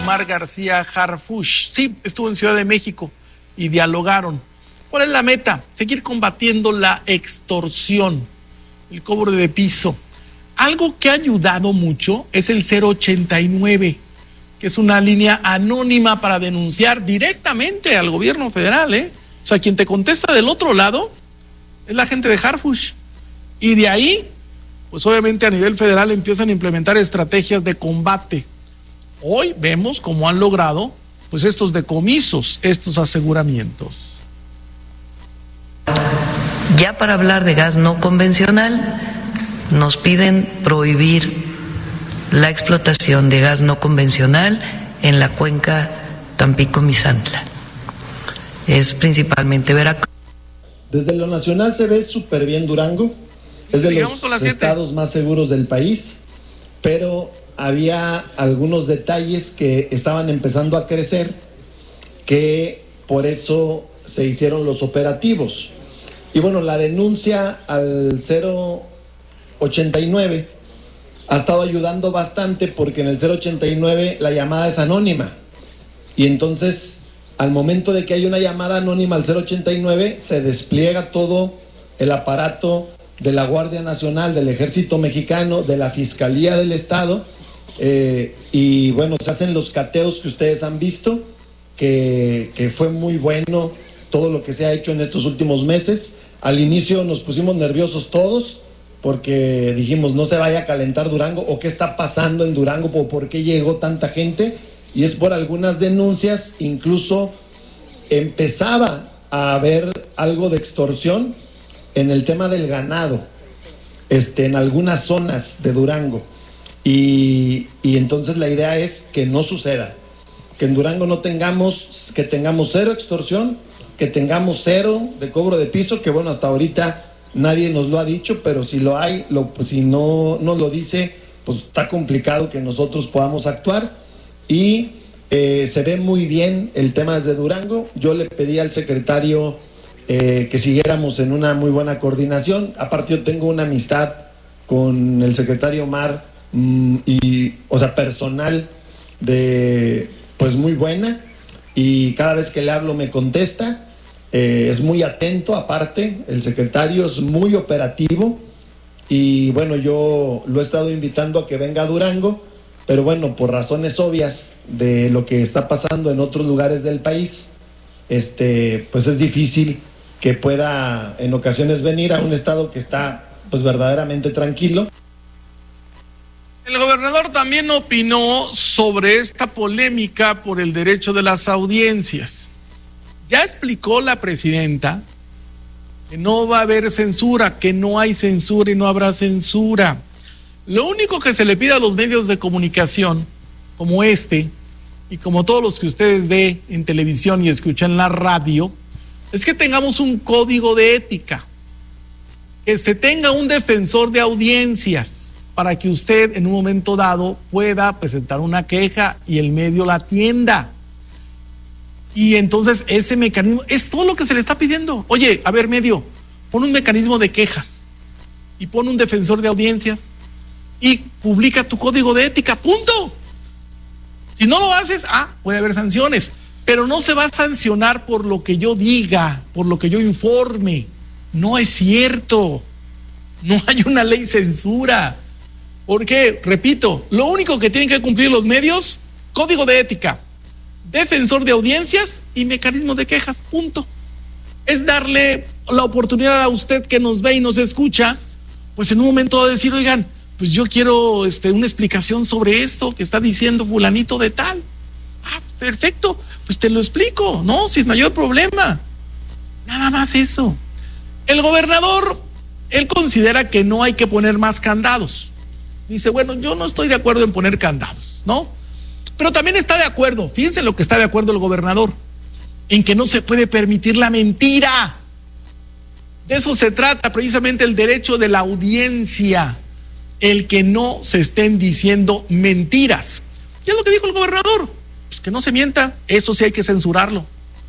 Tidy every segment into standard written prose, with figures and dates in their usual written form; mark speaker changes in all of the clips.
Speaker 1: Omar García Harfuch. Sí, estuvo en Ciudad de México y dialogaron. ¿Cuál es la meta? Seguir combatiendo la extorsión, el cobro de piso. Algo que ha ayudado mucho es el 089, que es una línea anónima para denunciar directamente al gobierno federal, O sea, quien te contesta del otro lado es la gente de Harfuch. Y de ahí, pues obviamente a nivel federal empiezan a implementar estrategias de combate. Hoy vemos cómo han logrado pues estos decomisos, estos aseguramientos.
Speaker 2: Ya para hablar de gas no convencional, nos piden prohibir la explotación de gas no convencional en la cuenca Tampico-Misantla. Es principalmente Veracruz.
Speaker 3: Desde lo nacional se ve súper bien Durango, es de los estados más seguros del país, pero había algunos detalles que estaban empezando a crecer, que por eso se hicieron los operativos. Y bueno, la denuncia al 089 ha estado ayudando bastante, porque en el 089 la llamada es anónima. Y entonces, al momento de que hay una llamada anónima al 089, se despliega todo el aparato de la Guardia Nacional, del Ejército Mexicano, de la Fiscalía del Estado, y bueno, se hacen los cateos que ustedes han visto, que fue muy bueno todo lo que se ha hecho en estos últimos meses. Al inicio nos pusimos nerviosos todos, porque dijimos, no se vaya a calentar Durango, o qué está pasando en Durango, o por qué llegó tanta gente, y es por algunas denuncias. Incluso empezaba a haber algo de extorsión en el tema del ganado, en algunas zonas de Durango, y entonces la idea es que no suceda, que en Durango no tengamos, que tengamos cero extorsión, que tengamos cero de cobro de piso, que bueno, hasta ahorita nadie nos lo ha dicho, pero si lo hay, pues si no nos lo dice, pues está complicado que nosotros podamos actuar. Y se ve muy bien el tema desde Durango. Yo le pedí al secretario que siguiéramos en una muy buena coordinación. Aparte, yo tengo una amistad con el secretario Omar, personal, pues muy buena, y cada vez que le hablo me contesta. Es muy atento. Aparte, el secretario es muy operativo, y bueno, yo lo he estado invitando a que venga a Durango, pero bueno, por razones obvias de lo que está pasando en otros lugares del país, pues es difícil que pueda en ocasiones venir a un estado que está pues verdaderamente tranquilo.
Speaker 1: El gobernador también opinó sobre esta polémica por el derecho de las audiencias. Ya explicó la presidenta que no va a haber censura, que no hay censura y no habrá censura. Lo único que se le pide a los medios de comunicación, como y como todos los que ustedes ven en televisión y escuchan en la radio, es que tengamos un código de ética, que se tenga un defensor de audiencias, para que usted en un momento dado pueda presentar una queja y el medio la atienda. Y entonces ese mecanismo es todo lo que se le está pidiendo. Oye, a ver, medio, pon un mecanismo de quejas y pon un defensor de audiencias y publica tu código de ética, punto. Si no lo haces, puede haber sanciones, pero no se va a sancionar por lo que yo diga, por lo que yo informe. No es cierto. No hay una ley censura. Porque, repito, lo único que tienen que cumplir los medios, código de ética, defensor de audiencias y mecanismo de quejas, punto. Es darle la oportunidad a usted que nos ve y nos escucha, pues en un momento de decir, oigan, pues yo quiero una explicación sobre esto que está diciendo fulanito de tal. Perfecto, pues te lo explico, ¿no? Sin mayor problema. Nada más eso. El gobernador, él considera que no hay que poner más candados. Dice, bueno, yo no estoy de acuerdo en poner candados, ¿no? Pero también está de acuerdo, fíjense lo que está de acuerdo el gobernador, en que no se puede permitir la mentira. De eso se trata precisamente el derecho de la audiencia, el que no se estén diciendo mentiras. ¿Qué es lo que dijo el gobernador? Pues que no se mienta, eso sí hay que censurarlo.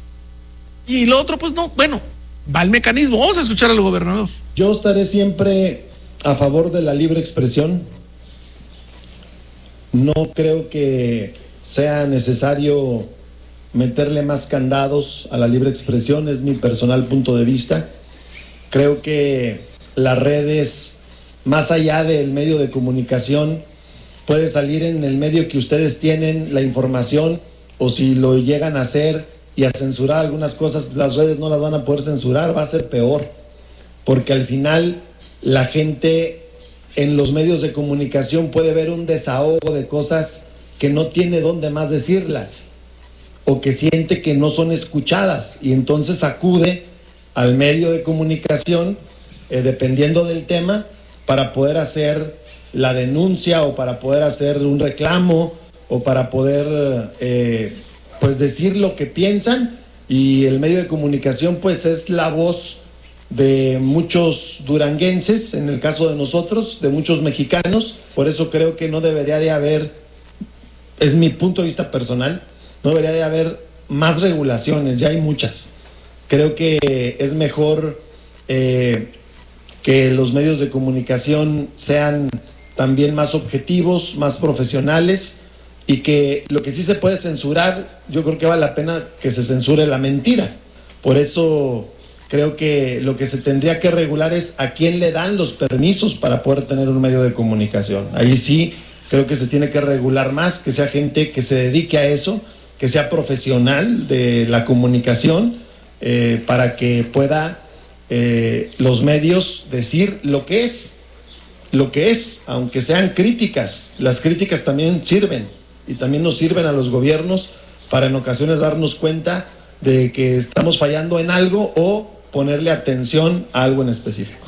Speaker 1: Y lo otro, pues no, bueno, va el mecanismo. Vamos a escuchar al gobernador.
Speaker 3: Yo estaré siempre a favor de la libre expresión. No creo que sea necesario meterle más candados a la libre expresión, es mi personal punto de vista. Creo que las redes, más allá del medio de comunicación, puede salir en el medio que ustedes tienen la información, o si lo llegan a hacer y a censurar algunas cosas, las redes no las van a poder censurar, va a ser peor, porque al final la gente en los medios de comunicación puede ver un desahogo de cosas que no tiene dónde más decirlas, o que siente que no son escuchadas, y entonces acude al medio de comunicación, dependiendo del tema, para poder hacer la denuncia, o para poder hacer un reclamo, o para poder pues decir lo que piensan. Y el medio de comunicación pues es la voz de muchos duranguenses, en el caso de nosotros, de muchos mexicanos. Por eso creo que no debería de haber, es mi punto de vista personal, no debería de haber más regulaciones, ya hay muchas. Creo que es mejor que los medios de comunicación sean también más objetivos, más profesionales, y que lo que sí se puede censurar, yo creo que vale la pena que se censure la mentira. Por eso creo que lo que se tendría que regular es a quién le dan los permisos para poder tener un medio de comunicación. Ahí sí creo que se tiene que regular más, que sea gente que se dedique a eso, que sea profesional de la comunicación, para que pueda los medios decir lo que es, aunque sean críticas. Las críticas también sirven, y también nos sirven a los gobiernos para en ocasiones darnos cuenta de que estamos fallando en algo, o ponerle atención a algo en específico.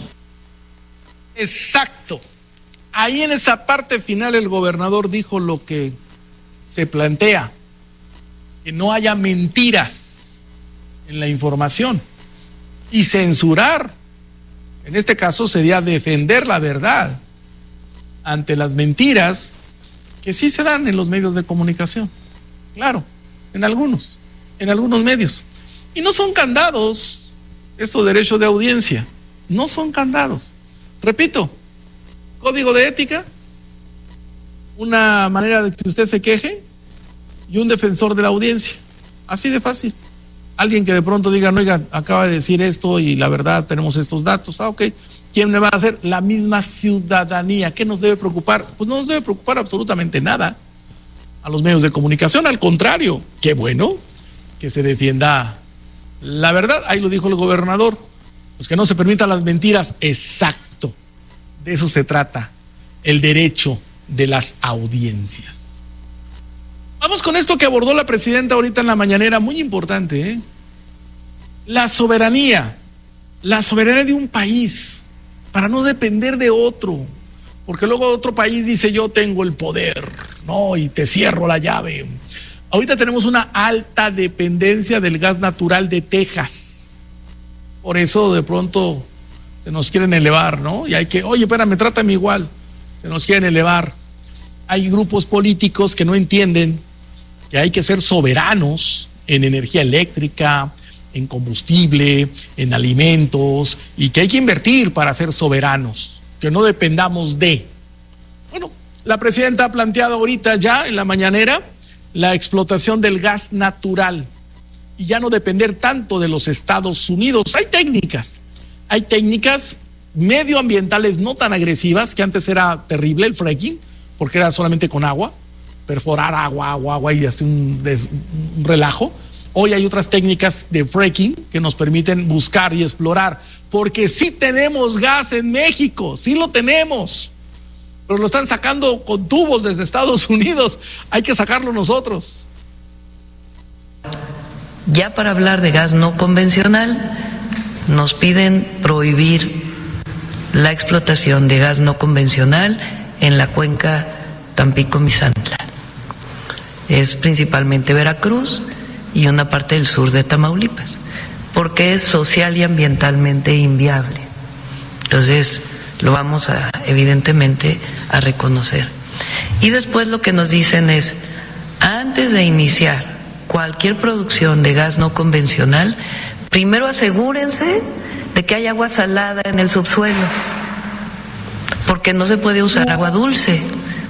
Speaker 1: Exacto. Ahí en esa parte final el gobernador dijo lo que se plantea, que no haya mentiras en la información. Y censurar, en este caso, sería defender la verdad ante las mentiras que sí se dan en los medios de comunicación. Claro, en algunos medios. Y no son candados estos derechos de audiencia, no son candados. Repito, código de ética, una manera de que usted se queje y un defensor de la audiencia. Así de fácil. Alguien que de pronto diga, no, oigan, acaba de decir esto y la verdad tenemos estos datos. Ah, ok. ¿Quién me va a hacer? La misma ciudadanía. ¿Qué nos debe preocupar? Pues no nos debe preocupar absolutamente nada a los medios de comunicación. Al contrario, qué bueno que se defienda la verdad. Ahí lo dijo el gobernador. Pues que no se permitan las mentiras. Exacto. De eso se trata el derecho de las audiencias. Vamos con esto que abordó la presidenta ahorita en la mañanera, muy importante, ¿eh? La soberanía de un país, para no depender de otro, porque luego otro país dice yo tengo el poder, no, y te cierro la llave. Ahorita tenemos una alta dependencia del gas natural de Texas, por eso de pronto se nos quieren elevar, ¿no? Y hay que, oye, espérame, trátame igual, se nos quieren elevar. Hay grupos políticos que no entienden que hay que ser soberanos en energía eléctrica, en combustible, en alimentos, y que hay que invertir para ser soberanos, que no dependamos de. Bueno, la presidenta ha planteado ahorita ya en la mañanera la explotación del gas natural y ya no depender tanto de los Estados Unidos. Hay técnicas medioambientales no tan agresivas, que antes era terrible el fracking, porque era solamente con agua, perforar agua y hacer un relajo. Hoy hay otras técnicas de fracking que nos permiten buscar y explorar, porque sí tenemos gas en México, sí lo tenemos, pero lo están sacando con tubos desde Estados Unidos. Hay que sacarlo nosotros.
Speaker 2: Ya para hablar de gas no convencional, nos piden prohibir la explotación de gas no convencional en la cuenca Tampico-Misantla. Es principalmente Veracruz y una parte del sur de Tamaulipas, porque es social y ambientalmente inviable. Entonces lo vamos a, evidentemente, a reconocer. Y después lo que nos dicen es, antes de iniciar cualquier producción de gas no convencional, primero asegúrense de que hay agua salada en el subsuelo, porque no se puede usar agua dulce.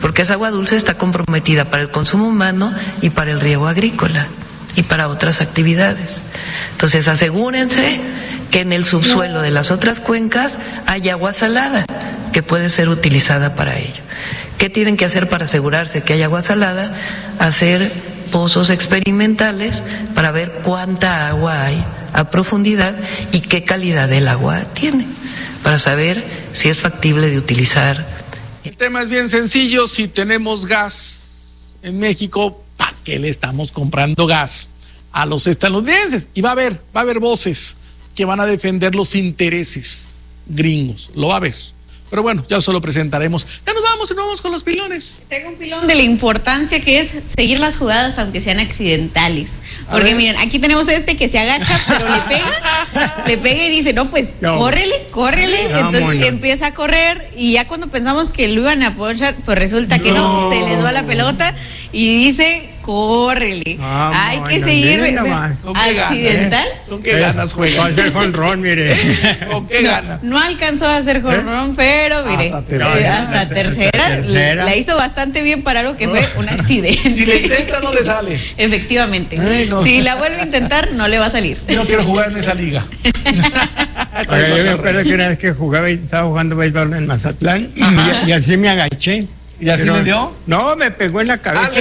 Speaker 2: porque esa agua dulce está comprometida para el consumo humano y para el riego agrícola y para otras actividades. Entonces asegúrense que en el subsuelo de las otras cuencas hay agua salada que puede ser utilizada para ello. ¿Qué tienen que hacer para asegurarse que hay agua salada? Hacer pozos experimentales para ver cuánta agua hay a profundidad y qué calidad del agua tiene, para saber si es factible de utilizar.
Speaker 1: El tema es bien sencillo: si tenemos gas en México, ¿para qué le estamos comprando gas a los estadounidenses? Y va a haber voces que van a defender los intereses gringos, lo va a haber. Pero bueno, ya se lo presentaremos. Ya nos vamos y nos vamos con los pilones.
Speaker 4: Tengo un pilón de la importancia que es seguir las jugadas aunque sean accidentales. Porque miren, aquí tenemos que se agacha, pero le pega y dice, no, pues córrele. Entonces empieza a correr y ya cuando pensamos que lo iban a apoyar, pues resulta que no, se les va la pelota y dice, córrele. Hay que seguir. ¿Accidental?
Speaker 1: ¿Con qué ganas juega?
Speaker 5: Va a hacer jonrón, mire.
Speaker 1: ¿Con qué ganas?
Speaker 4: No alcanzó a hacer jonrón, pero mire, hasta tercera la hizo bastante bien para algo que fue un accidente.
Speaker 1: Si le intenta, no le sale.
Speaker 4: Efectivamente. Si la vuelve a intentar, no le va a salir.
Speaker 1: Yo no quiero jugar en esa liga.
Speaker 5: Oiga, yo me acuerdo que una vez que estaba jugando béisbol en Mazatlán y así me agaché.
Speaker 1: ¿Y así le dio?
Speaker 5: No, me pegó en la cabeza.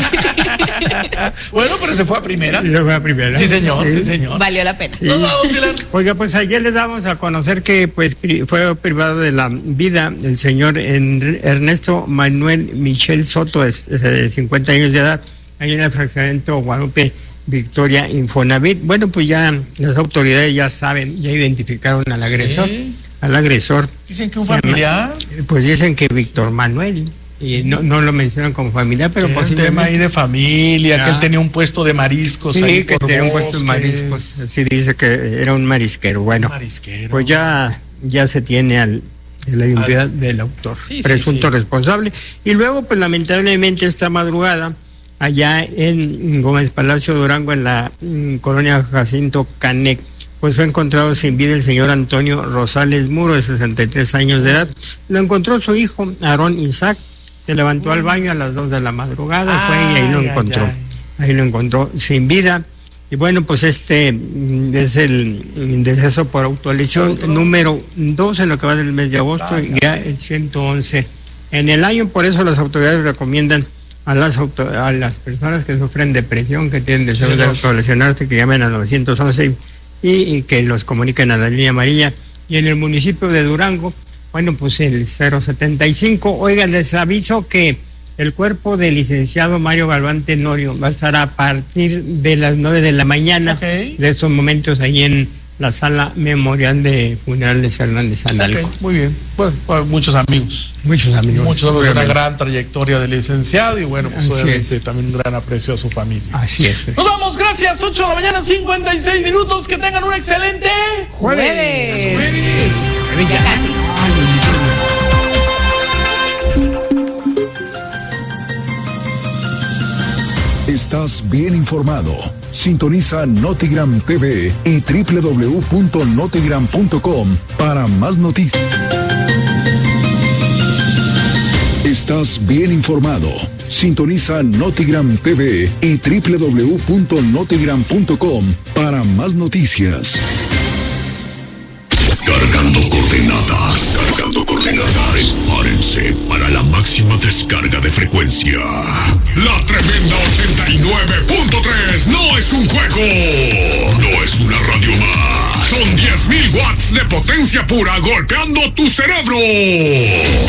Speaker 1: Bueno, pero se fue a primera.
Speaker 5: Se fue a primera.
Speaker 1: Sí, señor.
Speaker 4: Valió la pena.
Speaker 1: Nos vamos, Pilar.
Speaker 5: Oiga, pues ayer les damos a conocer que pues fue privado de la vida el señor Ernesto Manuel Michel Soto, de 50 años de edad, ahí en el fraccionamiento Guadalupe Victoria Infonavit. Bueno, pues ya las autoridades ya saben, ya identificaron al agresor.
Speaker 1: ¿Sí?
Speaker 5: Al agresor.
Speaker 1: Dicen que un familiar.
Speaker 5: Pues dicen que Víctor Manuel. Y no lo mencionan como familiar, pero posiblemente.
Speaker 1: Un tema ahí de familia, que él tenía un puesto de mariscos.
Speaker 5: Sí,
Speaker 1: ahí
Speaker 5: que tenía un puesto de mariscos. Sí, dice que era un marisquero. Bueno, pues ya se tiene la identidad del autor, presunto responsable. Y luego, pues lamentablemente, esta madrugada, allá en Gómez Palacio Durango, en la colonia Jacinto Canec, pues fue encontrado sin vida el señor Antonio Rosales Muro, de 63 años de edad. Lo encontró su hijo, Aarón Isaac. Se levantó al baño a las 2 de la madrugada, fue y ahí lo encontró. Ahí lo encontró sin vida. Y bueno, pues este es el deceso por autolesión número 2 en lo que va del mes de agosto, y ya el 111 en el año. Por eso las autoridades recomiendan a las personas que sufren depresión, que tienen deseo de autolesionarse, que llamen al 911 y que los comuniquen a la línea amarilla. Y en el municipio de Durango, bueno, pues el 075. Oigan, les aviso que el cuerpo del licenciado Mario Galván Tenorio va a estar a partir de las 9 de la mañana, de esos momentos ahí en la sala memorial de funerales Hernández Analco.
Speaker 1: Muy bien. Bueno, muchos amigos.
Speaker 5: Muchos amigos,
Speaker 1: una gran trayectoria del licenciado y bueno, pues obviamente también un gran aprecio a su familia.
Speaker 5: Así es.
Speaker 1: Nos vamos, gracias. 8 de la mañana, 56 minutos. Que tengan un excelente
Speaker 4: jueves.
Speaker 1: Ya casi.
Speaker 6: Estás bien informado. Sintoniza Notigram TV y www.notigram.com para más noticias. Estás bien informado. Sintoniza Notigram TV y www.notigram.com para más noticias. Cargando coordenadas. Prepárense para la máxima descarga de frecuencia. La tremenda 89.3 no es un juego. No es una radio más. Son 10.000 watts de potencia pura golpeando tu cerebro.